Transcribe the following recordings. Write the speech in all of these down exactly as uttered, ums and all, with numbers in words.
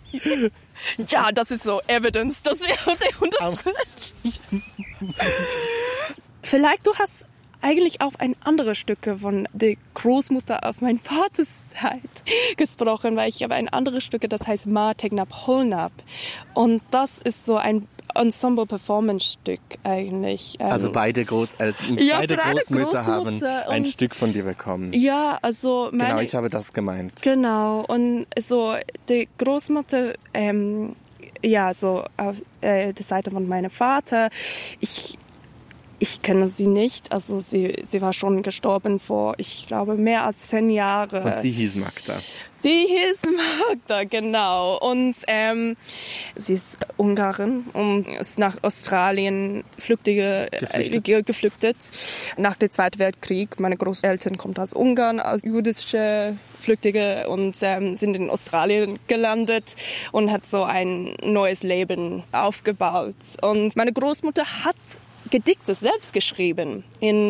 Ja, das ist so Evidence, dass wir das Vielleicht du hast eigentlich auch ein anderes Stück von der Großmutter auf meinen Vaters Seite gesprochen, weil ich habe ein anderes Stück, das heißt Ma Tegnap Holnap. Und das ist so ein Ensemble-Performance-Stück eigentlich. Also beide, Großeltern, ja, beide Großmütter haben ein Stück von dir bekommen. Ja, also meine, genau, ich habe das gemeint. Genau, und so die Großmutter, ähm, ja, so auf äh, der Seite von meinem Vater, ich Ich kenne sie nicht, also sie, sie war schon gestorben vor, ich glaube, mehr als zehn Jahren. Und sie hieß Magda. Sie hieß Magda, genau. Und ähm, sie ist Ungarin und ist nach Australien Flüchtige, geflüchtet. Äh, geflüchtet. Nach dem Zweiten Weltkrieg. Meine Großeltern kommen aus Ungarn, als jüdische Flüchtige und ähm, sind in Australien gelandet und hat so ein neues Leben aufgebaut. Und meine Großmutter hat Gedichte selbst geschrieben in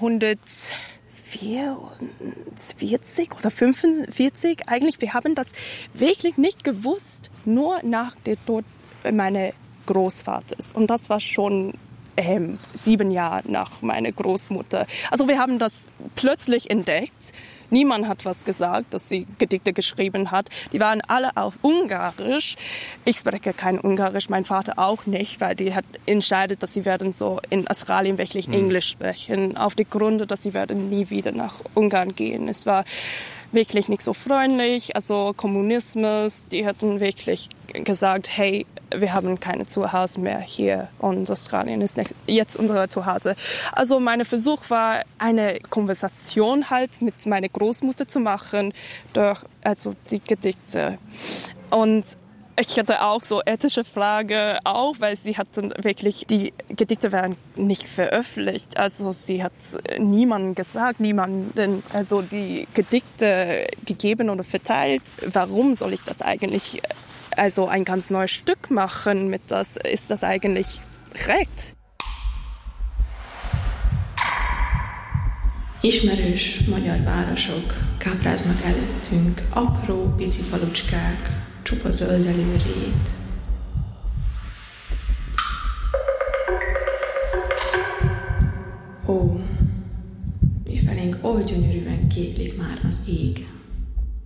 neunzehnhundertvierundvierzig oder fünfundvierzig. Eigentlich, wir haben das wirklich nicht gewusst, nur nach dem Tod meines Großvaters. Und das war schon ähm, sieben Jahre nach meiner Großmutter. Also wir haben das plötzlich entdeckt. Niemand hat was gesagt, dass sie Gedichte geschrieben hat. Die waren alle auf Ungarisch. Ich spreche kein Ungarisch, mein Vater auch nicht, weil die hat entschieden, dass sie werden so in Australien wirklich mhm. Englisch sprechen. Auf die Gründe, dass sie werden nie wieder nach Ungarn gehen. Es war wirklich nicht so freundlich, also Kommunismus, die hatten wirklich gesagt, hey, wir haben keine Zuhause mehr hier und Australien ist jetzt unser Zuhause. Also mein Versuch war, eine Konversation halt mit meiner Großmutter zu machen durch also die Gedichte. Und ich hatte auch so ethische Frage auch, weil sie hatten wirklich, die Gedichte werden nicht veröffentlicht. Also sie hat niemandem gesagt, niemanden, also die Gedichte gegeben oder verteilt. Warum soll ich das eigentlich, also ein ganz neues Stück machen mit das? Ist das eigentlich recht? Ismerős magyar városok kápráznak előttünk, apró pici falucskák, csupa zöldelő rét. Ó, mifelénk oly gyönyörűen kéklik már az ég.